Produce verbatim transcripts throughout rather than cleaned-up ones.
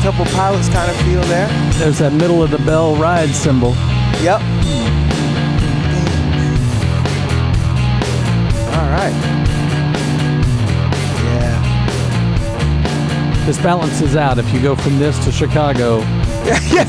Temple Pilots kind of feel there. There's that middle of the bell ride symbol. Yep. All right. Yeah. This balances out. If you go from this to Chicago. Yeah.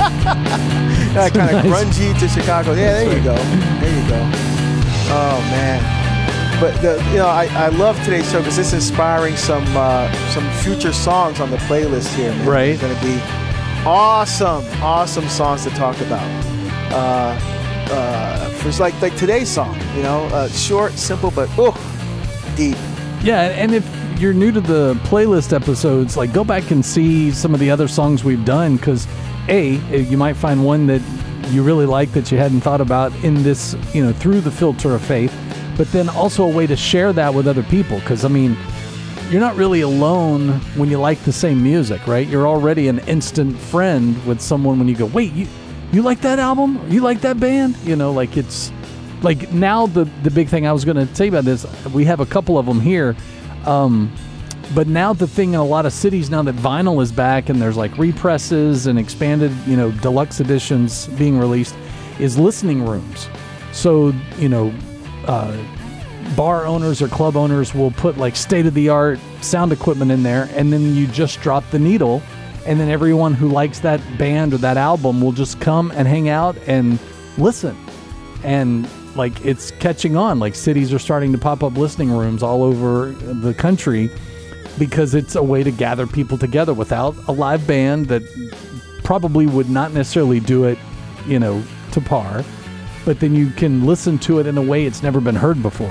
That kind of nice. grungy to Chicago. Yeah, there you go. There you go. Oh, man. But the, you know, I, I love today's show because it's inspiring some uh, some future songs on the playlist here. Man. Right. It's going to be awesome, awesome songs to talk about. Uh, uh, for like like today's song, you know, uh, short, simple, but oh, deep. Yeah, and if you're new to the playlist episodes, like go back and see some of the other songs we've done because A, you might find one that you really like that you hadn't thought about in this, you know, through the filter of faith. But then also a way to share that with other people. Because, I mean, you're not really alone when you like the same music, right? You're already an instant friend with someone when you go, wait, you you like that album? You like that band? You know, like it's, like now the, the big thing I was going to say about this, we have a couple of them here. Um, but now the thing in a lot of cities now that vinyl is back and there's like represses and expanded, you know, deluxe editions being released is listening rooms. So, you know, Uh, bar owners or club owners will put like state-of-the-art sound equipment in there, and then you just drop the needle, and then everyone who likes that band or that album will just come and hang out and listen. And like it's catching on. Like cities are starting to pop up listening rooms all over the country because it's a way to gather people together without a live band that probably would not necessarily do it, you know, to par. But then you can listen to it in a way it's never been heard before.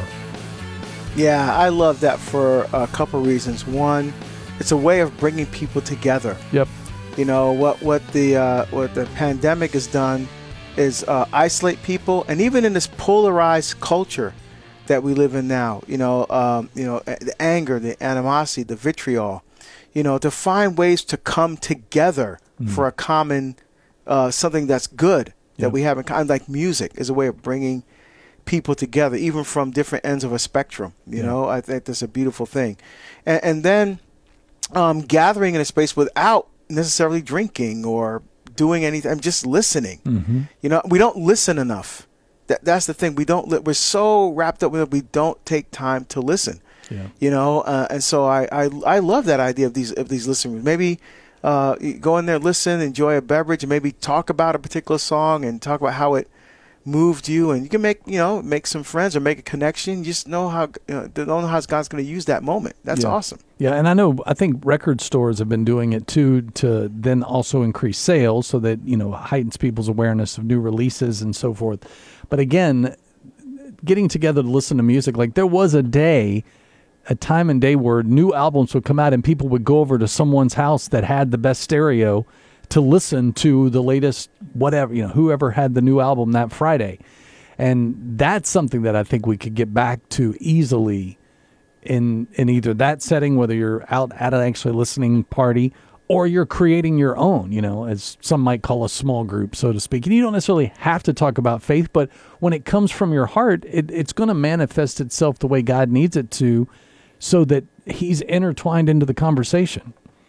Yeah, I love that for a couple reasons. One, it's a way of bringing people together. Yep. You know what? What the uh, what the pandemic has done is uh, isolate people, and even in this polarized culture that we live in now, you know, um, you know, the anger, the animosity, the vitriol, you know, to find ways to come together mm. for a common uh, something that's good. That we have in common, like music, is a way of bringing people together, even from different ends of a spectrum. You yeah. know, I think that's a beautiful thing. And, and then um, gathering in a space without necessarily drinking or doing anything, just listening. Mm-hmm. You know, we don't listen enough. That That's the thing. We don't. Li- we're so wrapped up with it, we don't take time to listen. Yeah. You know, uh, and so I, I I love that idea of these of these listening rooms. Maybe. Uh, go in there, listen, enjoy a beverage, and maybe talk about a particular song and talk about how it moved you. And you can make, you know, make some friends or make a connection. You just know how, you know, don't know how God's going to use that moment. That's yeah. awesome. Yeah, and I know, I think record stores have been doing it too to then also increase sales so that, you know, heightens people's awareness of new releases and so forth. But again, getting together to listen to music, like there was a day a time and day where new albums would come out and people would go over to someone's house that had the best stereo to listen to the latest whatever, you know, whoever had the new album that Friday. And that's something that I think we could get back to easily in in either that setting, whether you're out at an actually listening party or you're creating your own, you know, as some might call a small group, so to speak. And you don't necessarily have to talk about faith, but when it comes from your heart, it, it's going to manifest itself the way God needs it to, so that he's intertwined into the conversation.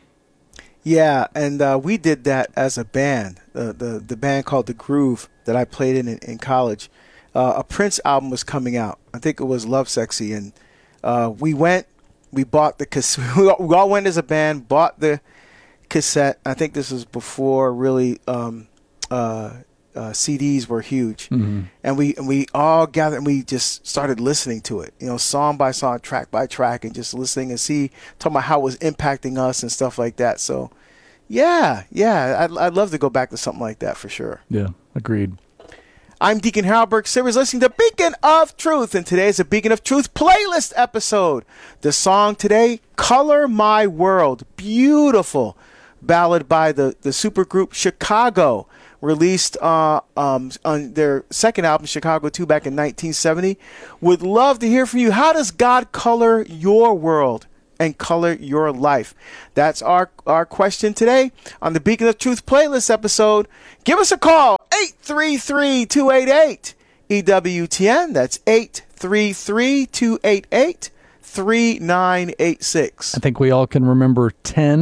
Yeah, and uh, we did that as a band, uh, the the band called The Groove that I played in in, in college. Uh, a Prince album was coming out. I think it was Love Sexy, and uh, we went, we bought the cassette. We all went as a band, bought the cassette. I think this was before really um, uh, uh, C Ds were huge, mm-hmm. and we and we all gathered and we just started listening to it, you know, song by song, track by track, and just listening and see, talking about how it was impacting us and stuff like that. So, yeah, yeah, I'd, I'd love to go back to something like that for sure. Yeah, agreed. I'm Deacon Harold Burke Sivers, listening to Beacon of Truth, and today is a Beacon of Truth playlist episode. The song today, Color My World, beautiful ballad by the, the supergroup Chicago, released uh, um, on their second album, Chicago two, back in nineteen seventy. Would love to hear from you. How does God color your world and color your life? That's our, our question today on the Beacon of Truth playlist episode. Give us a call, eight three three, two eight eight, E W T N. That's eight three three, two eight eight, three nine eight six. I think we all can remember ten,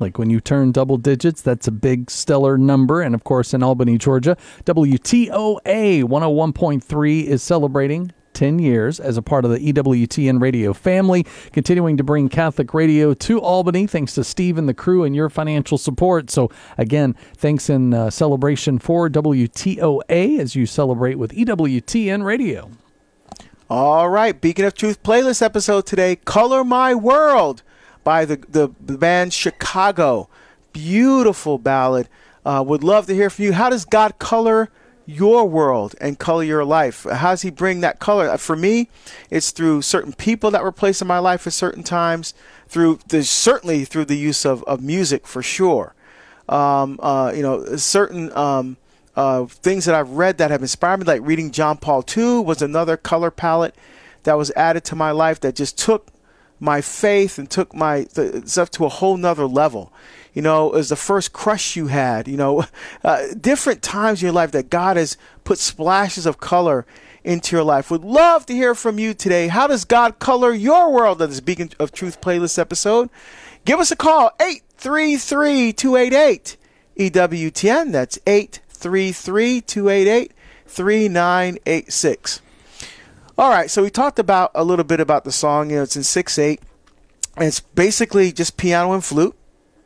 Like when you turn double digits, that's a big stellar number. And of course, in Albany, Georgia, W T O A one oh one point three is celebrating ten years as a part of the E W T N radio family, continuing to bring Catholic radio to Albany thanks to Steve and the crew and your financial support. So again, thanks in uh, celebration for W T O A as you celebrate with E W T N radio. All right, Beacon of Truth playlist episode today, Color My World by the, the, the band Chicago. Beautiful ballad. Uh, would love to hear from you. How does God color your world and color your life? How does he bring that color? For me, it's through certain people that were placed in my life at certain times, through the, certainly through the use of, of music for sure. Um, uh, you know, certain um, uh, things that I've read that have inspired me, like reading John Paul the Second was another color palette that was added to my life that just took my faith and took my th- stuff to a whole nother level. You know, it was the first crush you had, you know, uh, different times in your life that God has put splashes of color into your life. Would love to hear from you today. How does God color your world on this Beacon of Truth playlist episode? Give us a call, eight three three, two eight eight, E W T N. That's eight three three, two eight eight, three nine eight six. All right, so we talked about a little bit about the song. You know, it's in six eight, and it's basically just piano and flute.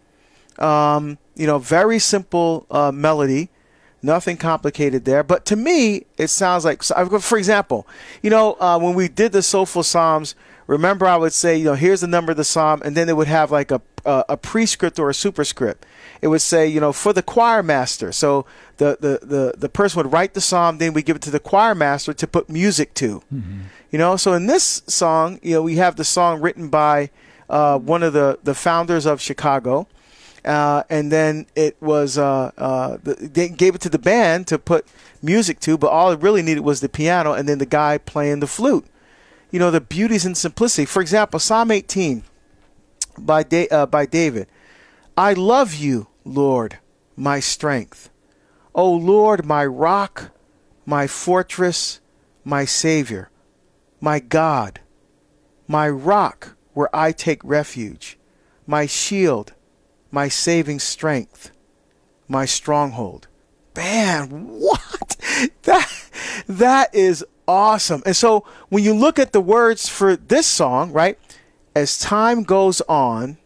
Um, you know, very simple uh, melody, nothing complicated there. But to me, it sounds like, for example, you know, uh, when we did the Soulful Psalms, remember I would say, you know, here's the number of the psalm, and then it would have like a a, a prescript or a superscript. It would say, you know, for the choir master. So the the the, the person would write the psalm, then we give it to the choir master to put music to. Mm-hmm. You know, so in this song, you know, we have the song written by uh, one of the the founders of Chicago. Uh, and then it was, uh, uh, the, they gave it to the band to put music to, but all it really needed was the piano and then the guy playing the flute. You know, the beauties and simplicity. For example, Psalm eighteen by, da- uh, by David. I love you, Lord, my strength. O Lord, my rock, my fortress, my Savior, my God, my rock where I take refuge, my shield, my saving strength, my stronghold. Man, what? That that is awesome. And so when you look at the words for this song, right? As time goes on,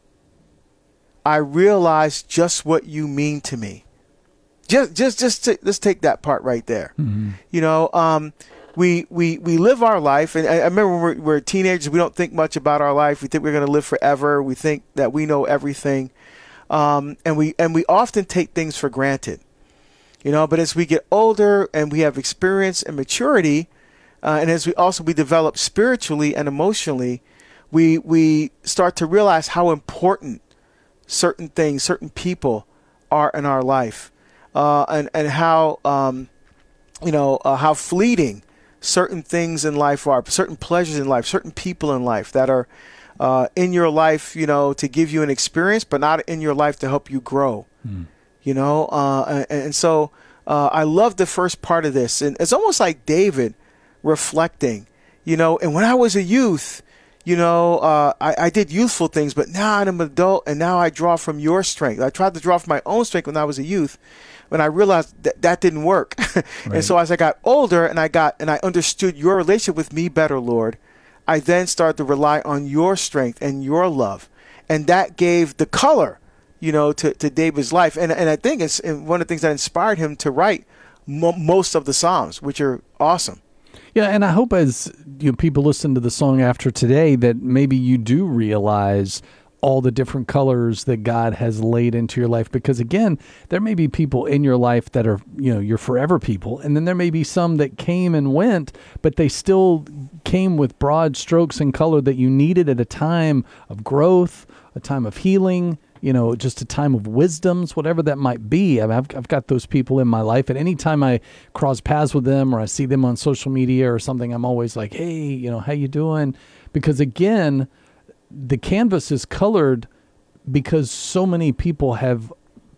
I realize just what you mean to me. Just just just to, let's take that part right there. Mm-hmm. You know, um we we we live our life, and I, I remember when we're, we're teenagers, we don't think much about our life. We think we're going to live forever. We think that we know everything. Um, and we and we often take things for granted, you know. But as we get older and we have experience and maturity, uh, and as we also we develop spiritually and emotionally, we we start to realize how important certain things, certain people are in our life, uh, and and how um, you know uh, how fleeting certain things in life are, certain pleasures in life, certain people in life that are. Uh, in your life, you know, to give you an experience, but not in your life to help you grow, mm. you know. Uh, and, and so uh, I love the first part of this. And it's almost like David reflecting, you know, and when I was a youth, you know, uh, I, I did youthful things, but now I'm an adult and now I draw from your strength. I tried to draw from my own strength when I was a youth, when I realized that that didn't work. Right. And so as I got older and I got and I understood your relationship with me better, Lord, I then started to rely on your strength and your love. And that gave the color, you know, to, to David's life. And and I think it's one of the things that inspired him to write mo- most of the Psalms, which are awesome. Yeah, and I hope as you know, people listen to the song after today that maybe you do realize all the different colors that God has laid into your life. Because again, there may be people in your life that are, you know, your forever people. And then there may be some that came and went, but they still came with broad strokes and color that you needed at a time of growth, a time of healing, you know, just a time of wisdoms, whatever that might be. I mean, I've, I've got those people in my life, and anytime I cross paths with them or I see them on social media or something, I'm always like, hey, you know, how you doing? Because again, the canvas is colored because so many people have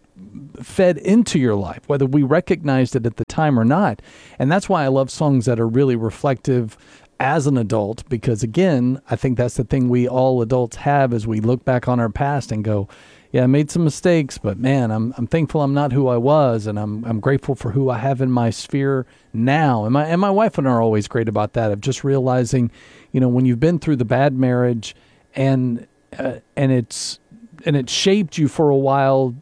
fed into your life, whether we recognized it at the time or not. And that's why I love songs that are really reflective as an adult, because again, I think that's the thing we all adults have as we look back on our past and go, yeah, I made some mistakes, but man, I'm I'm thankful I'm not who I was, and I'm I'm grateful for who I have in my sphere now. And my and my wife and I are always great about that, of just realizing, you know, when you've been through the bad marriage, and uh, and it's and it shaped you for a while.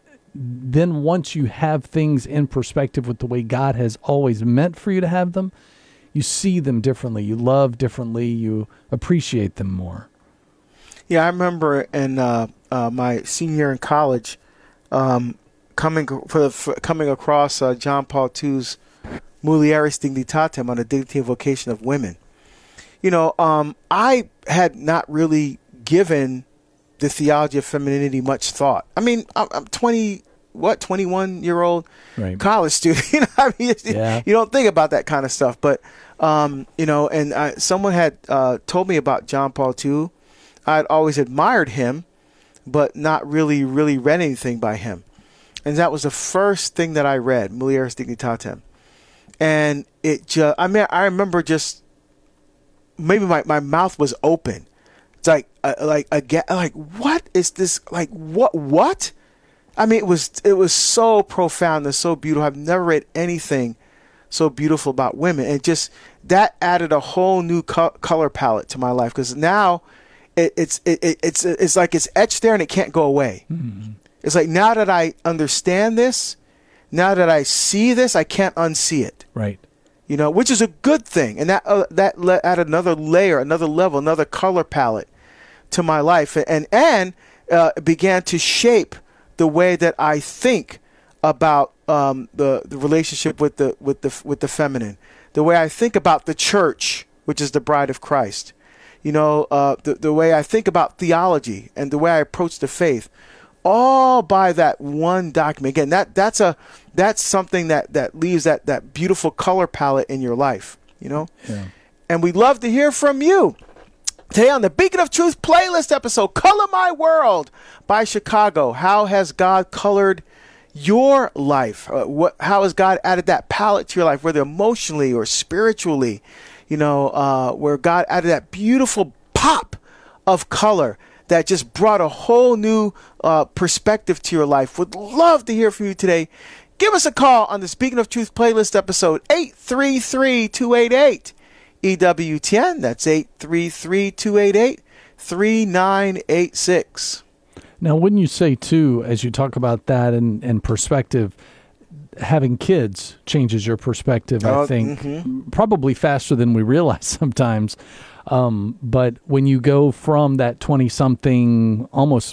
Then once you have things in perspective with the way God has always meant for you to have them, you see them differently. You love differently. You appreciate them more. Yeah, I remember in uh, uh, my senior year in college, um, coming for, the, for coming across uh, John Paul the Second's Mulieris Dignitatem on the dignity and vocation of women. You know, um, I had not really given the theology of femininity much thought. I mean, I'm, I'm twenty, what, twenty-one year old right. college student. You know, I mean, yeah. you don't think about that kind of stuff. But um, you know, and I, someone had uh, told me about John Paul the Second. I'd always admired him, but not really, really read anything by him. And that was the first thing that I read, Mulieris Dignitatem. And it just, I mean, I remember just maybe my, my mouth was open. It's like, uh, like, again, like, what is this? Like, what, what? I mean, it was, it was so profound and so beautiful. I've never read anything so beautiful about women. And just, that added a whole new co- color palette to my life. Because now it, it's, it, it, it's, it's like it's etched there and it can't go away. Mm-hmm. It's like, now that I understand this, now that I see this, I can't unsee it. Right. You know, which is a good thing. And that, uh, that le- added another layer, another level, another color palette to my life, and and uh, began to shape the way that I think about um, the the relationship with the with the with the feminine, the way I think about the church, which is the bride of Christ, you know, uh, the the way I think about theology and the way I approach the faith, all by that one document. Again, that that's a that's something that that leaves that that beautiful color palette in your life, you know, yeah. And we'd love to hear from you. Today on the Beacon of Truth playlist episode, Color My World by Chicago. How has God colored your life? Uh, what? How has God added that palette to your life, whether emotionally or spiritually? You know, uh, where God added that beautiful pop of color that just brought a whole new uh, perspective to your life. Would love to hear from you today. Give us a call on the Speaking of Truth playlist episode, eight three three, two eight eight, E W T N. That's eight three three, two eight eight, three nine eight six. Now, wouldn't you say, too, as you talk about that and, and perspective, having kids changes your perspective, I Oh, think, mhm. probably faster than we realize sometimes. Um, but when you go from that twenty-something, almost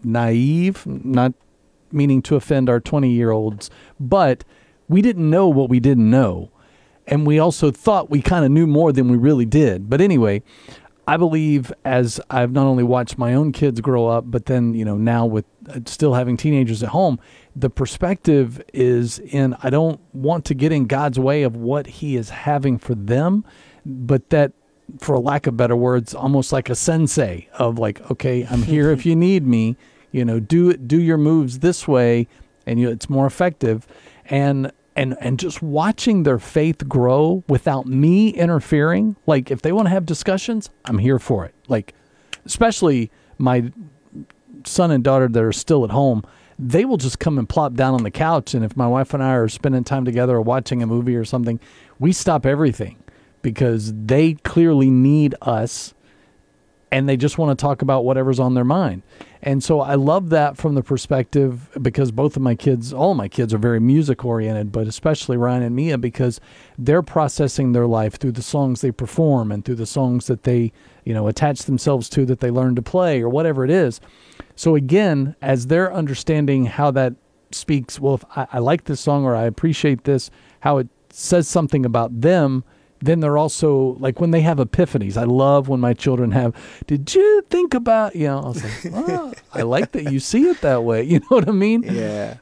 naive, not meaning to offend our twenty-year-olds, but we didn't know what we didn't know. And we also thought we kind of knew more than we really did. But anyway, I believe as I've not only watched my own kids grow up, but then, you know, now with still having teenagers at home, the perspective is in, I don't want to get in God's way of what he is having for them, but that, for lack of better words, almost like a sensei of like, okay, I'm here if you need me, you know, do it, do your moves this way, and you, it's more effective. And And and just watching their faith grow without me interfering. Like, if they want to have discussions, I'm here for it. Like, especially my son and daughter that are still at home, they will just come and plop down on the couch. And if my wife and I are spending time together or watching a movie or something, we stop everything because they clearly need us. And they just want to talk about whatever's on their mind. And so I love that from the perspective, because both of my kids, all of my kids are very music oriented, but especially Ryan and Mia, because they're processing their life through the songs they perform and through the songs that they, you know, attach themselves to, that they learn to play or whatever it is. So again, as they're understanding how that speaks, well, if I, I like this song or I appreciate this, how it says something about them, then they're also, like when they have epiphanies, I love when my children have, did you think about, you know, I was like, oh, I like that you see it that way. You know what I mean? Yeah.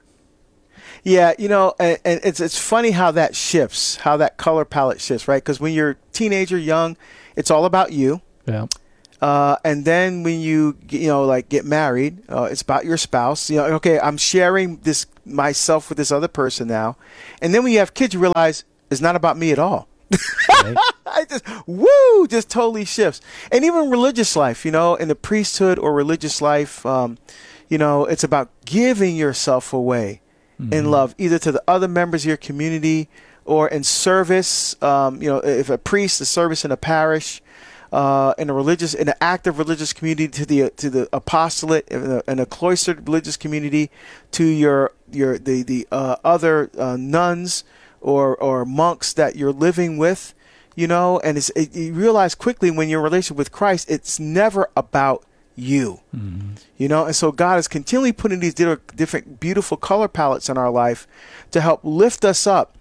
Yeah, you know, and, and it's it's funny how that shifts, how that color palette shifts, right? Because when you're a teenager, young, it's all about you. Yeah. Uh, and then when you, you know, like get married, uh, it's about your spouse. You know, okay, I'm sharing this myself with this other person now. And then when you have kids, you realize it's not about me at all. Right. I just, woo, just totally shifts. And even religious life, you know, in the priesthood or religious life, um, You know, it's about giving yourself away mm-hmm. in love, either to the other members of your community or in service. Um, you know, if a priest, a service in a parish, uh, in a religious, in an active religious community, to the to the apostolate, in a, in a cloistered religious community, to your your the the uh, other uh, nuns or or monks that you're living with. You know, and it's, it, you realize quickly when you're in a relationship with Christ, it's never about you. Mm-hmm. You know, and so God is continually putting these different beautiful color palettes in our life to help lift us up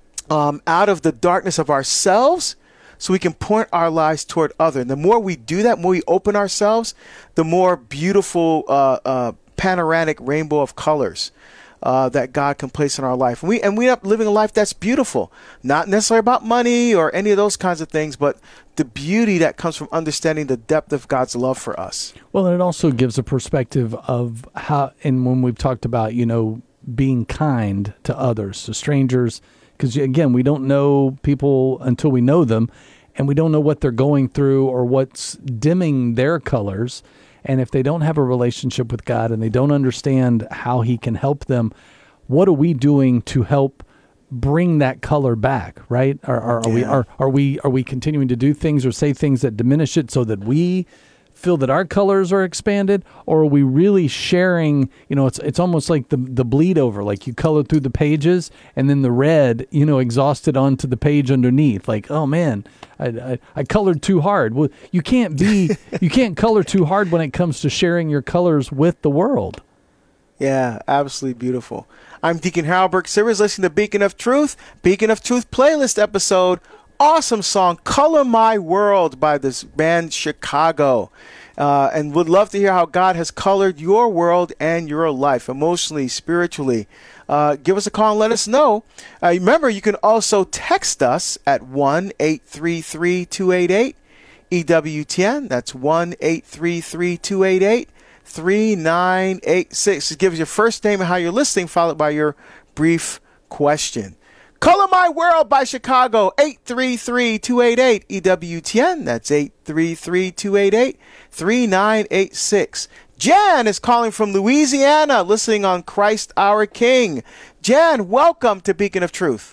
um, out of the darkness of ourselves, so we can point our lives toward other. And the more we do that, the more we open ourselves, the more beautiful uh, uh, panoramic rainbow of colors Uh, that God can place in our life. And we and we end up living a life that's beautiful, not necessarily about money or any of those kinds of things, but the beauty that comes from understanding the depth of God's love for us. Well, and it also gives a perspective of how, and when we've talked about, you know, being kind to others, to strangers, because again, we don't know people until we know them, and we don't know what they're going through or what's dimming their colors. And if they don't have a relationship with God and they don't understand how he can help them, what are we doing to help bring that color back, right? Are, are, are, yeah. we, are, are we are we continuing to do things or say things that diminish it so that we feel that our colors are expanded? Or are we really sharing, you know, it's it's almost like the the bleed over, like you color through the pages and then the red, you know, exhausted onto the page underneath. Like, oh man, I, I, I colored too hard. Well, you can't be, you can't color too hard when it comes to sharing your colors with the world. Yeah, absolutely beautiful. I'm Deacon Harold Burke Sivers, listening to Beacon of Truth, Beacon of Truth playlist episode. Awesome song, Color My World by this band Chicago. Uh, and would love to hear how God has colored your world and your life, emotionally, spiritually. Uh, give us a call and let us know. Uh, remember, you can also text us at one eight three three, two eight eight, E W T N. That's one eight three three, two eight eight, three nine eight six. Give us your first name and how you're listening, followed by your brief question. Color My World by Chicago, eight three three, two eight eight, E W T N. That's eight three three, two eight eight, three nine eight six. Jan is calling from Louisiana, listening on Christ Our King. Jan, welcome to Beacon of Truth.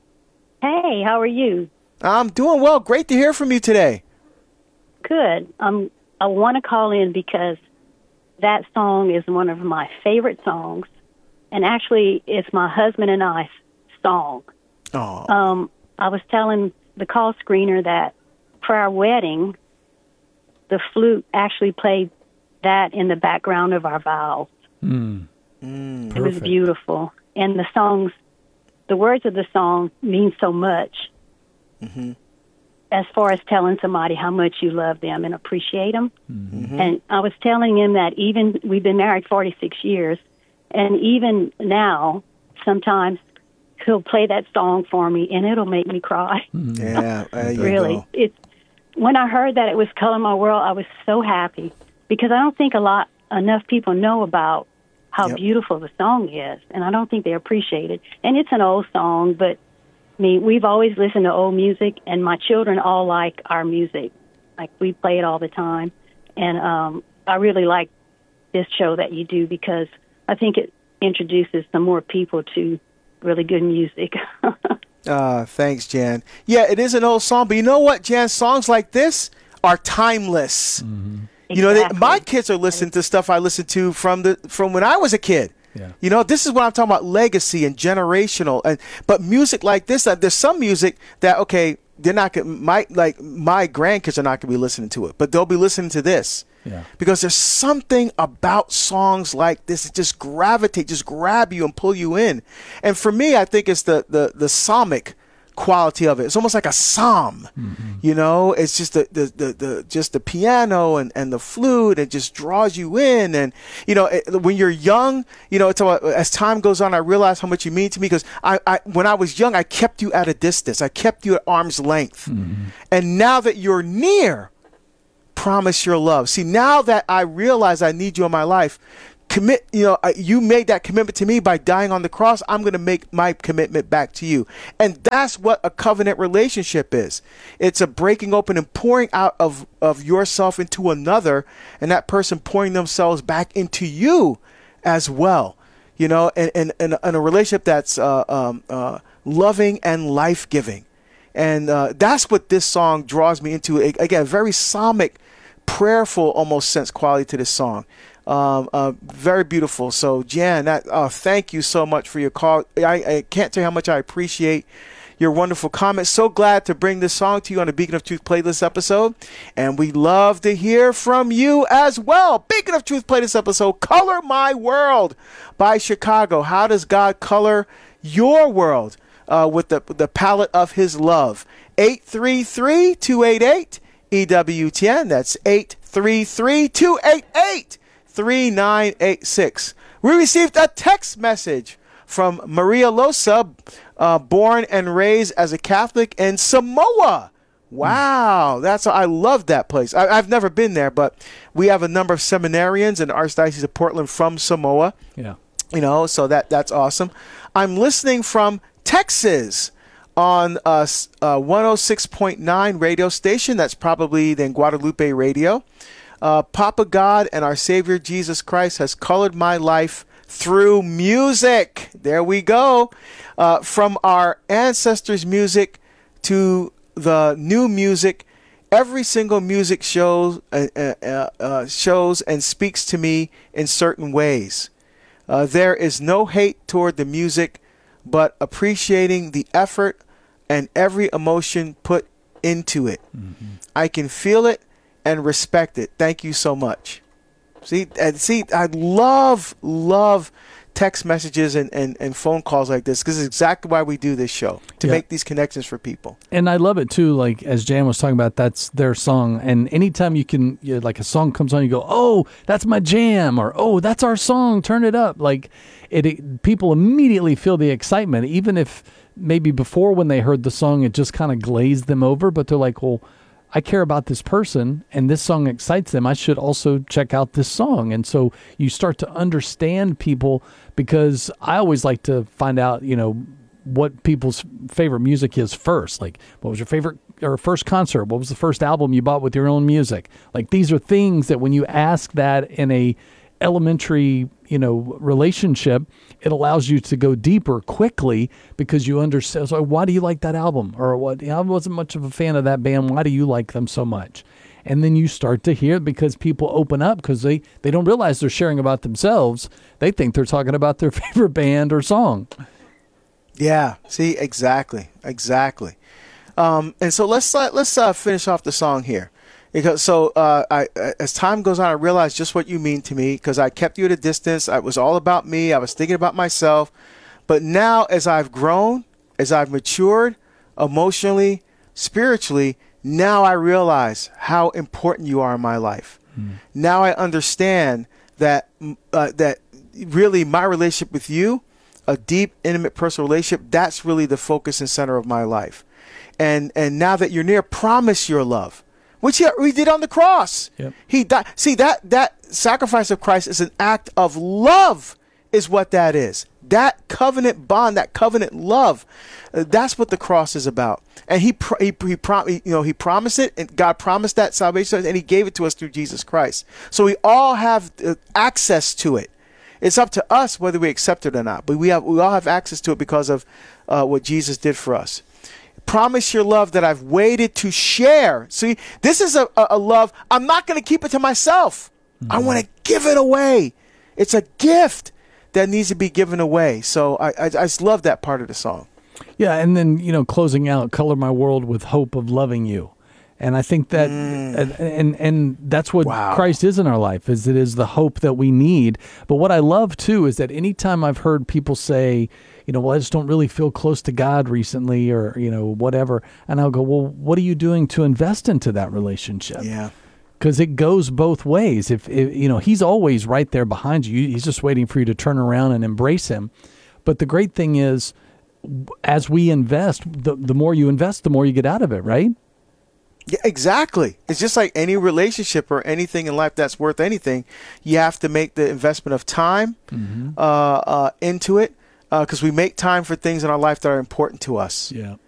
Hey, how are you? I'm doing well. Great to hear from you today. Good. Um, I want to call in because that song is one of my favorite songs. And actually, it's my husband and I's song. Oh. Um, I was telling the call screener that for our wedding, the flute actually played that in the background of our vows. Mm. Mm, it was beautiful. And the songs, the words of the song mean so much mm-hmm. as far as telling somebody how much you love them and appreciate them. Mm-hmm. And I was telling him that even, we've been married forty-six years, and even now, sometimes he'll play that song for me, and it'll make me cry. Yeah, there you really. go. It's when I heard that it was "Color My World," I was so happy because I don't think a lot enough people know about how yep. beautiful the song is, and I don't think they appreciate it. And it's an old song, but I mean, we've always listened to old music, and my children all like our music. Like we play it all the time, and um, I really like this show that you do because I think it introduces some more people to really good music. uh, thanks, Jan. Yeah, it is an old song, but you know what, Jan? Songs like this are timeless. Mm-hmm. You know, they, my kids are listening to stuff I listened to from the from when I was a kid. Yeah. You know, this is what I'm talking about, legacy and generational. And but music like this, uh, there's some music that okay, they're not gonna, my like my grandkids are not going to be listening to it, but they'll be listening to this. Yeah. Because there's something about songs like this that just gravitate, just grab you and pull you in. And for me, I think it's the the the psalmic quality of it. It's almost like a psalm. Mm-hmm. You know, it's just the the, the the just the piano and and the flute. It just draws you in. And you know, it, when you're young, you know, it's about, as time goes on, I realize how much you mean to me because I, I when I was young, I kept you at a distance. I kept you at arm's length. Mm-hmm. And now that you're near, promise your love. See, now that I realize I need you in my life, commit, you know, uh, you made that commitment to me by dying on the cross. I'm going to make my commitment back to you. And that's what a covenant relationship is. It's a breaking open and pouring out of, of yourself into another, and that person pouring themselves back into you as well. You know, and, and, and, and a relationship that's uh, um, uh, loving and life-giving. And uh, that's what this song draws me into. Again, very psalmic, prayerful almost sense quality to this song. Um, uh, very beautiful. So, Jan, that, uh, thank you so much for your call. I, I can't tell you how much I appreciate your wonderful comments. So glad to bring this song to you on the Beacon of Truth playlist episode. And we love to hear from you as well. Beacon of Truth playlist episode, Color My World by Chicago. How does God color your world uh, with the, the palette of his love? eight three three, two eight eight, E W T N. That's eight three three, two eight eight, three nine eight six. We received a text message from Maria Losa, uh, born and raised as a Catholic in Samoa. Wow, that's I love that place. I, I've never been there, but we have a number of seminarians in the Archdiocese of Portland from Samoa. Yeah, you know, so that that's awesome. I'm listening from Texas on uh, uh, one oh six point nine radio station. That's probably then Guadalupe Radio. Uh, Papa God and our Savior Jesus Christ has colored my life through music. There we go. Uh, from our ancestors' music to the new music, every single music shows uh, uh, uh, shows and speaks to me in certain ways. Uh, there is no hate toward the music, but appreciating the effort and every emotion put into it. Mm-hmm. I can feel it and respect it. Thank you so much. See, and see, I love, love text messages and, and, and phone calls like this, because it's exactly why we do this show, to yeah. make these connections for people. And I love it too, like as Jan was talking about, that's their song. And anytime you can, you know, like a song comes on, you go, oh, that's my jam, or oh, that's our song, turn it up. Like it, it people immediately feel the excitement, even if maybe before when they heard the song, it just kind of glazed them over, but they're like, well, I care about this person and this song excites them. I should also check out this song. And so you start to understand people, because I always like to find out, you know, what people's favorite music is first. Like, what was your favorite or first concert? What was the first album you bought with your own music? Like, these are things that when you ask that in a elementary, you know, relationship, it allows you to go deeper quickly, because you understand, so why do you like that album? Or what, you know, I wasn't much of a fan of that band. Why do you like them so much? And then you start to hear, because people open up, because they, they don't realize they're sharing about themselves. They think they're talking about their favorite band or song. Yeah. See, exactly. Exactly. Um, and so let's, uh, let's uh, finish off the song here. Because so uh, I, as time goes on, I realize just what you mean to me, because I kept you at a distance. It was all about me. I was thinking about myself. But now, as I've grown, as I've matured emotionally, spiritually, now I realize how important you are in my life. Mm. Now I understand that uh, that really my relationship with you, a deep, intimate, personal relationship, that's really the focus and center of my life. And and now that you're near, promise your love, which he, he did on the cross. Yep. He died. See, that that sacrifice of Christ is an act of love, is what that is. That covenant bond, that covenant love, uh, that's what the cross is about. And he he he, prom- you know he promised it, and God promised that salvation, and he gave it to us through Jesus Christ. So we all have uh, access to it. It's up to us whether we accept it or not. But we have we all have access to it because of uh, what Jesus did for us. Promise your love that I've waited to share. See, this is a, a, a love. I'm not going to keep it to myself. Mm-hmm. I want to give it away. It's a gift that needs to be given away. So I, I, I just love that part of the song. Yeah, and then, you know, closing out, color my world with hope of loving you. And I think that, mm. and, and and that's what wow. Christ is in our life, is it is the hope that we need. But what I love, too, is that anytime I've heard people say, you know, well, I just don't really feel close to God recently, or, you know, whatever. And I'll go, well, what are you doing to invest into that relationship? Yeah. Because it goes both ways. If, if, you know, he's always right there behind you. He's just waiting for you to turn around and embrace him. But the great thing is, as we invest, the, the more you invest, the more you get out of it, right? Yeah, exactly. It's just like any relationship or anything in life that's worth anything. You have to make the investment of time mm-hmm. uh, uh, into it because uh, we make time for things in our life that are important to us. Yeah.